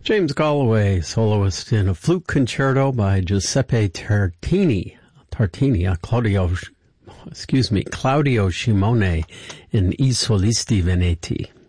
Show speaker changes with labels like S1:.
S1: James Galloway, soloist in a flute concerto by Giuseppe Claudio Simone in I Solisti Veneti.